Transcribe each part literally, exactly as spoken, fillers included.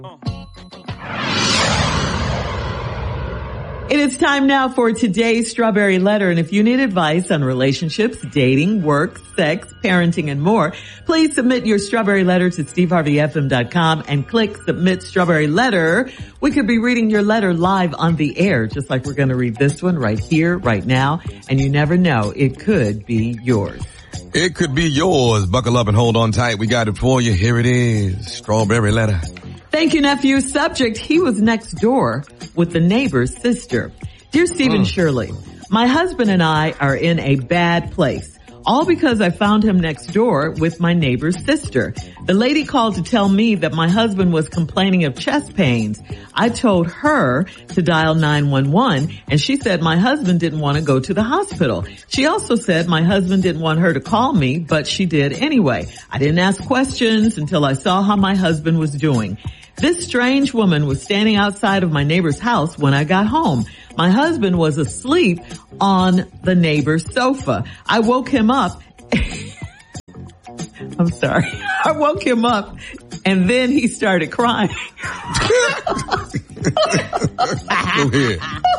It is time now for today's Strawberry Letter, and if you need advice on relationships, dating, work, sex, parenting, and more, please submit your Strawberry Letter to steve harvey f m dot com and click Submit Strawberry Letter. We could be reading your letter live on the air, just like we're going to read this one right here, right now, and you never know, it could be yours. It could be yours. Buckle up and hold on tight. We got it for you. Here it is. Strawberry Letter. Thank you, nephew. Subject, he was next door with the neighbor's sister. Dear Stephen Mm. Shirley, my husband and I are in a bad place. All because I found him next door with my neighbor's sister. The lady called to tell me that my husband was complaining of chest pains. I told her to dial nine one one, and she said my husband didn't want to go to the hospital. She also said my husband didn't want her to call me, but she did anyway. I didn't ask questions until I saw how my husband was doing. This strange woman was standing outside of my neighbor's house when I got home. My husband was asleep on the neighbor's sofa. I woke him up. I'm sorry. I woke him up and then he started crying. Go ahead.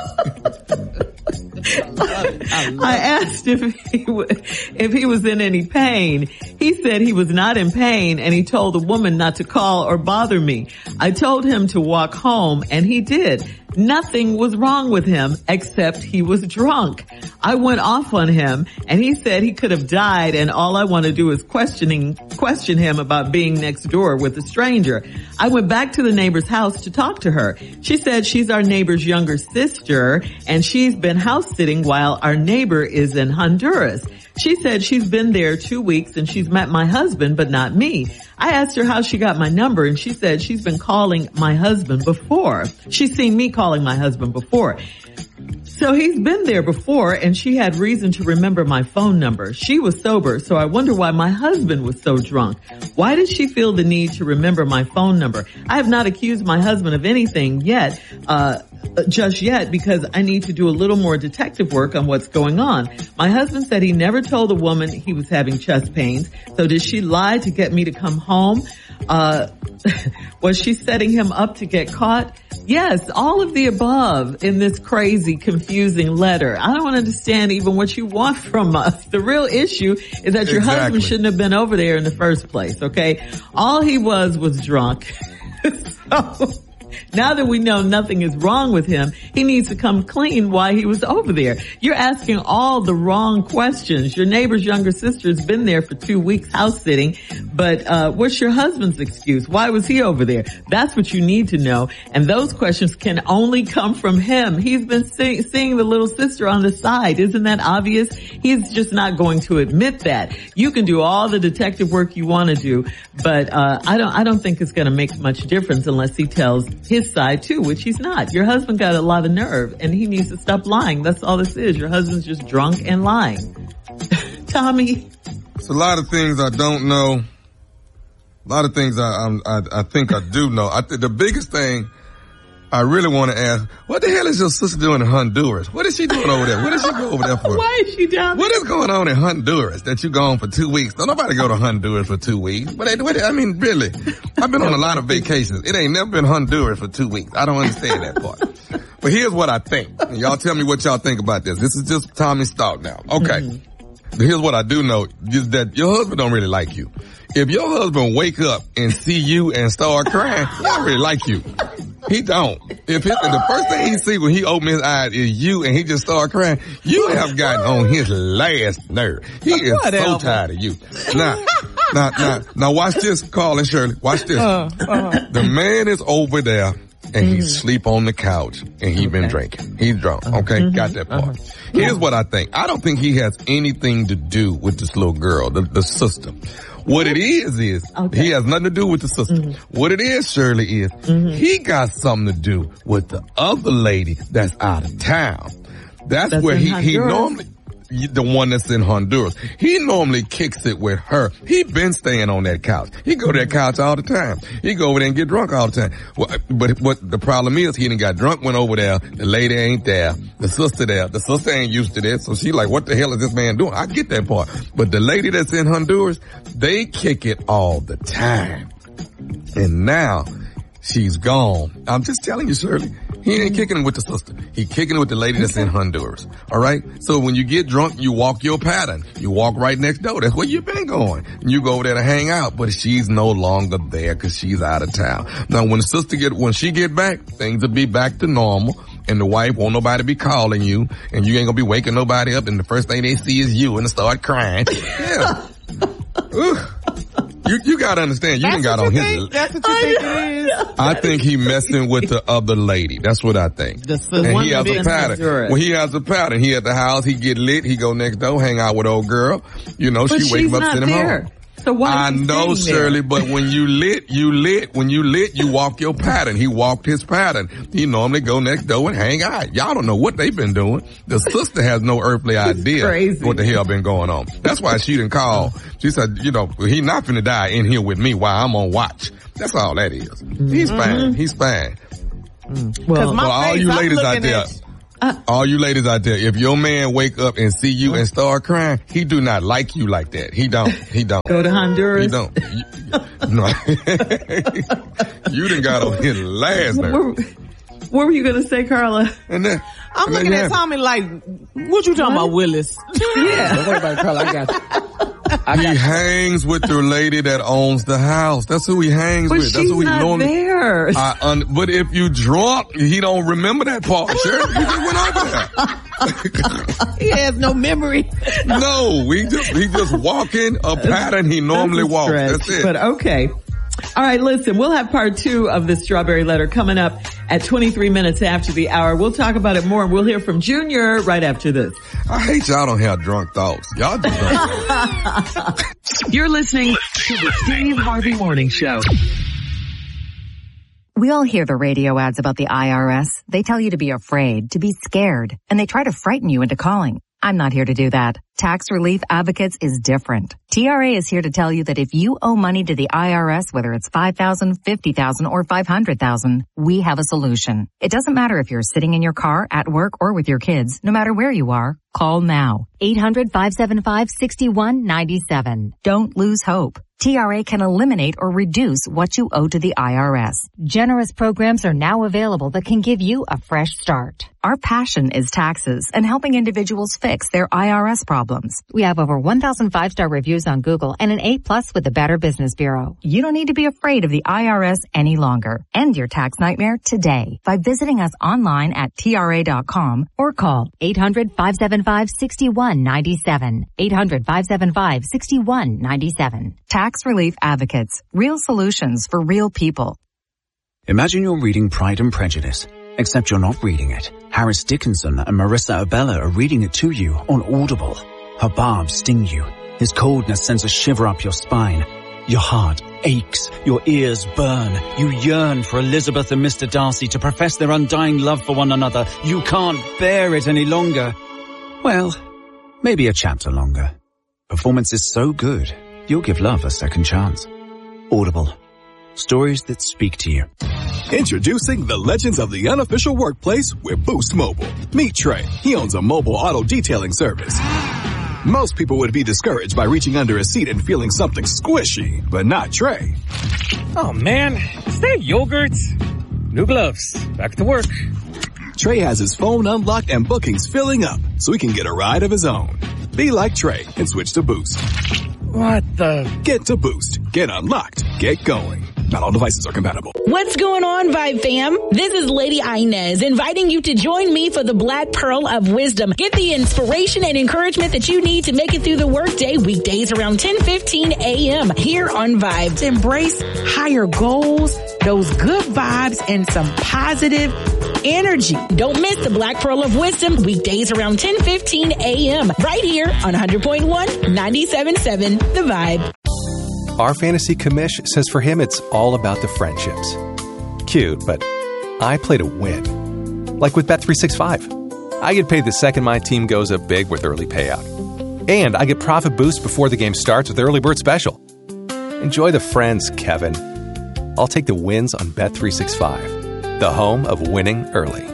I asked if he w- if he was in any pain. He said he was not in pain, and he told the woman not to call or bother me. I told him to walk home, and he did. Nothing was wrong with him except he was drunk. I went off on him, and he said he could have died, and all I want to do is questioning question him about being next door with a stranger. I went back to the neighbor's house to talk to her. She said she's our neighbor's younger sister, and she's been house sitting while our neighbor is in Honduras. She said she's been there two weeks and she's met my husband, but not me. I asked her how she got my number, and she said she's been calling my husband before. She's seen me calling my husband before. So he's been there before, and she had reason to remember my phone number. She was sober, so I wonder why my husband was so drunk. Why did she feel the need to remember my phone number? I have not accused my husband of anything yet, uh, just yet, because I need to do a little more detective work on what's going on. My husband said he never told the woman he was having chest pains. So did she lie to get me to come home? Uh, was she setting him up to get caught? Yes, all of the above in this crazy, confusing letter. I don't understand even what you want from us. The real issue is that your Exactly. husband shouldn't have been over there in the first place, okay? All he was was drunk. So now that we know nothing is wrong with him, he needs to come clean why he was over there. You're asking all the wrong questions. Your neighbor's younger sister has been there for two weeks house sitting, but uh what's your husband's excuse? Why was he over there? That's what you need to know, and those questions can only come from him. He's been see- seeing the little sister on the side. Isn't that obvious? He's just not going to admit that. You can do all the detective work you want to do, but uh I don't I don't think it's going to make much difference unless he tells his side too, which he's not. Your husband got a lot of nerve, and he needs to stop lying. That's all this is. Your husband's just drunk and lying. Tommy? It's a lot of things I don't know. A lot of things I I'm, I, I think I do know. I th- the biggest thing I really want to ask, what the hell is your sister doing in Honduras? What is she doing over there? What did she go over there for? Why is she down there? What is going on in Honduras that you gone for two weeks? Don't nobody go to Honduras for two weeks. But they, what, I mean, really, I've been on a lot of vacations. It ain't never been Honduras for two weeks. I don't understand that part. But here's what I think. And y'all tell me what y'all think about this. This is just Tommy's thought now. Okay. Mm-hmm. Here's what I do know is that your husband don't really like you. If your husband wake up and see you and start crying, he don't really like you. He don't. If, his, if the first thing he see when he open his eyes is you and he just start crying, you have gotten on his last nerve. He is Whatever. so tired of you. Now, now, now, now watch this, Carl and Shirley. Watch this. Uh, uh. The man is over there and mm-hmm. he sleep on the couch and he okay. been drinking. He's drunk. Okay. Mm-hmm. Got that part. Uh-huh. Here's what I think. I don't think he has anything to do with this little girl, the, the sister. What it is is, okay. he has nothing to do with the sister. Mm-hmm. What it is, Shirley, is mm-hmm. he got something to do with the other lady that's out of town. That's, that's where he, he normally, the one that's in Honduras. He normally kicks it with her. He been staying on that couch. He go to that couch all the time. He go over there and get drunk all the time. Well, but what the problem is, he done got drunk, went over there. The lady ain't there. The sister there. The sister ain't used to this. So she like, what the hell is this man doing? I get that part. But the lady that's in Honduras, they kick it all the time. And now, she's gone. I'm just telling you, Shirley. He ain't kicking it with the sister. He kicking it with the lady that's in Honduras. All right? So when you get drunk, you walk your pattern. You walk right next door. That's where you've been going. And you go over there to hang out, but she's no longer there because she's out of town. Now when the sister get, when she get back, things will be back to normal. And the wife won't nobody be calling you, and you ain't gonna be waking nobody up, and the first thing they see is you and they start crying. Yeah. You you gotta understand, you done got on his. Think? That's what you think it is. I think he messing with the other lady. That's what I think. The, the and one he has a pattern. When he has a pattern, he at the house, he get lit, he go next door, hang out with old girl. You know, but she wake him up, send him there. home. So why I know, Shirley, but when you lit, you lit. When you lit, you walk your pattern. He walked his pattern. He normally go next door and hang out. Y'all don't know what they've been doing. The sister has no earthly idea crazy. what the hell been going on. That's why she didn't call. She said, you know, he not finna die in here with me while I'm on watch. That's all that is. He's mm-hmm. fine. He's fine. Mm. Well, my so all face, you I'm ladies out there, at- Uh, all you ladies out there, if your man wake up and see you and start crying, he do not like you like that. He don't. He don't. Go to Honduras. He don't. You, no. You done got on his last nerve. What, what were you going to say, Carla? And then, I'm and looking then at Tommy like, what you talking what? about, Willis? Yeah. Don't worry about it, Carl. I got you. I he got hangs with the lady that owns the house. That's who he hangs But with. she's That's who he not normally. there. I un- but if you drunk, he don't remember that part. Sure, he just went over there. He has no memory. No, we just he just walking a pattern he normally That's a walks. stretch, That's it. But okay. All right, listen, we'll have part two of the Strawberry Letter coming up at twenty-three minutes after the hour. We'll talk about it more, and we'll hear from Junior right after this. I hate y'all don't have drunk thoughts. Y'all just don't. You're listening to the Steve Harvey Morning Show. We all hear the radio ads about the I R S. They tell you to be afraid, to be scared, and they try to frighten you into calling. I'm not here to do that. Tax Relief Advocates is different. T R A is here to tell you that if you owe money to the I R S, whether it's five thousand dollars, fifty thousand dollars, or five hundred thousand dollars, we have a solution. It doesn't matter if you're sitting in your car, at work, or with your kids. No matter where you are, call now. eight hundred, five seven five, six one nine seven. Don't lose hope. T R A can eliminate or reduce what you owe to the I R S. Generous programs are now available that can give you a fresh start. Our passion is taxes and helping individuals fix their I R S problems. We have over one thousand five-star reviews on Google and an A plus with the Better Business Bureau. You don't need to be afraid of the I R S any longer. End your tax nightmare today by visiting us online at T R A dot com or call eight hundred, five seven five, six one nine seven. eight hundred, five seven five, six one nine seven. Tax Relief Advocates. Real solutions for real people. Imagine you're reading Pride and Prejudice, except you're not reading it. Harris Dickinson and Marissa Abella are reading it to you on Audible. Her barbs sting you. His coldness sends a shiver up your spine. Your heart aches. Your ears burn. You yearn for Elizabeth and Mister Darcy to profess their undying love for one another. You can't bear it any longer. Well, maybe a chapter longer. Performance is so good, you'll give love a second chance. Audible. Stories that speak to you. Introducing the legends of the unofficial workplace with Boost Mobile. Meet Trey. He owns a mobile auto detailing service. Most people would be discouraged by reaching under a seat and feeling something squishy, but not Trey. Oh man, is that yogurt? New gloves. Back to work. Trey has his phone unlocked and bookings filling up, so he can get a ride of his own. Be like Trey and switch to Boost. What the? Get to Boost. Get unlocked. Get going. Not all devices are compatible. What's going on, Vibe fam? This is Lady Inez inviting you to join me for the Black Pearl of Wisdom. Get the inspiration and encouragement that you need to make it through the workday weekdays around ten fifteen a.m. here on Vibe. To embrace higher goals, those good vibes, and some positive energy. Don't miss the Black Pearl of Wisdom weekdays around ten fifteen a.m. right here on one hundred point one, ninety-seven point seven The Vibe. Our fantasy commish says for him it's all about the friendships. Cute, but I play to win. Like with Bet three sixty-five. I get paid the second my team goes up big with early payout. And I get profit boost before the game starts with Early Bird Special. Enjoy the friends, Kevin. I'll take the wins on Bet three sixty-five, the home of winning early.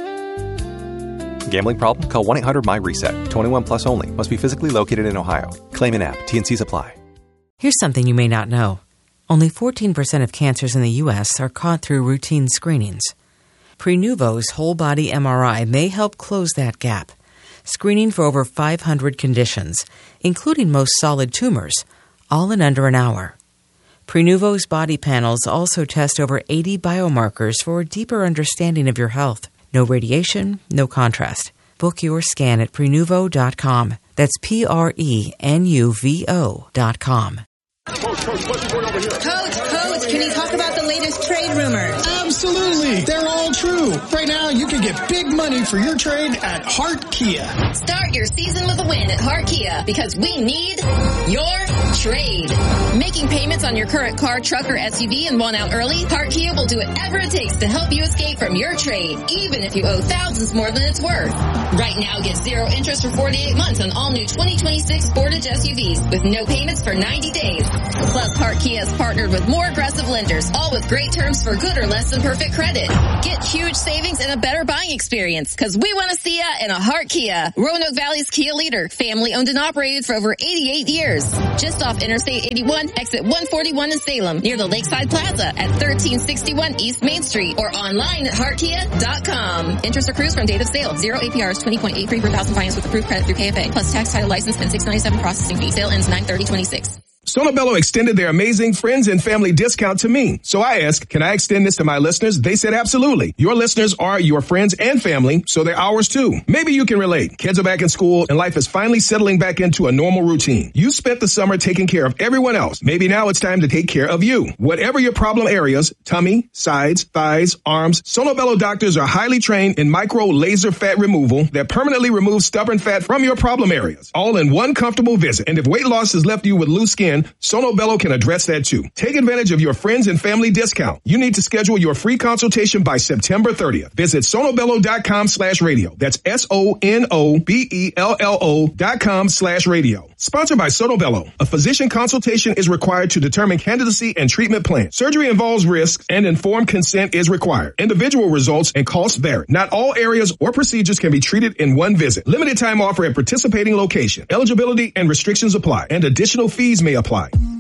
Gambling problem? Call one eight hundred my reset. twenty-one plus only. Must be physically located in Ohio. Claim in app. T and C's apply. Here's something you may not know. Only fourteen percent of cancers in the U S are caught through routine screenings. Prenuvo's whole-body M R I may help close that gap, screening for over five hundred conditions, including most solid tumors, all in under an hour. Prenuvo's body panels also test over eighty biomarkers for a deeper understanding of your health. No radiation, no contrast. Book your scan at Prenuvo dot com. That's P R E N U V O dot com. Coach, Coach, Coach, can you talk about the latest trade rumors? Absolutely. They're all true. Right now, you can get big money for your trade at Hart Kia. Start your season with a win at Hart Kia because we need your trade. Making payments on your current car, truck, or S U V and want out early? Hart Kia will do whatever it takes to help you escape from your trade, even if you owe thousands more than it's worth. Right now, get zero interest for forty-eight months on all new twenty twenty-six Sportage S U Vs with no payments for ninety days. Plus, Hart Kia has partnered with more aggressive lenders, all with great terms for good or less than perfect credit. Get huge savings and a better buying experience, because we want to see ya in a Hart Kia. Roanoke Valley's Kia leader, family owned and operated for over eighty-eight years. Just off Interstate eighty-one, exit one forty-one in Salem, near the Lakeside Plaza at thirteen sixty-one East Main Street, or online at hart kia dot com. Interest accrues from date of sale. Zero A P R is twenty point eight three per thousand finance with approved credit through K F A, plus tax, title, license, and six ninety-seven processing fee. Sale ends nine thirty twenty-six. Sonobello extended their amazing friends and family discount to me. So I asked, can I extend this to my listeners? They said absolutely. Your listeners are your friends and family, so they're ours too. Maybe you can relate. Kids are back in school and life is finally settling back into a normal routine. You spent the summer taking care of everyone else. Maybe now it's time to take care of you. Whatever your problem areas, tummy, sides, thighs, arms, Sonobello doctors are highly trained in micro laser fat removal that permanently removes stubborn fat from your problem areas. All in one comfortable visit. And if weight loss has left you with loose skin, Sonobello can address that too. Take advantage of your friends and family discount. You need to schedule your free consultation by September thirtieth. Visit sonobello dot com slash radio. That's S O N O B E L L O dot com slash radio. Sponsored by Sonobello. A physician consultation is required to determine candidacy and treatment plan. Surgery involves risks and informed consent is required. Individual results and costs vary. Not all areas or procedures can be treated in one visit. Limited time offer at participating location. Eligibility and restrictions apply, and additional fees may apply.